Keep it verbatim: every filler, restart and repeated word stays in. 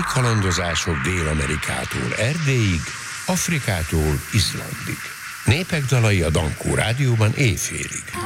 Mély kalandozások Dél-Amerikától Erdélyig, Afrikától Izlandig. Népek dalai a Dankó Rádióban éjfélig.